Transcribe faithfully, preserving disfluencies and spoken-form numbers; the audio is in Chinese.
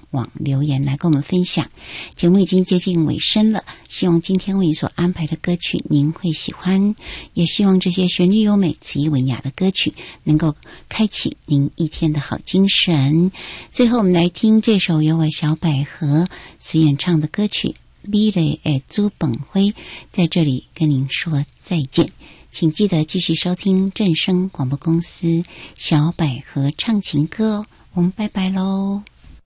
网留言来跟我们分享。节目已经接近尾声了，希望今天为你所安排的歌曲您会喜欢，也希望这些旋律优美、词意文雅的歌曲能够开启您一天的好精神。最后我们来听这首由我小百合所演唱的歌曲美丽的祖本花，在这里跟您说再见。请记得继续收听正声广播公司小百合唱情歌哦，我们拜拜喽。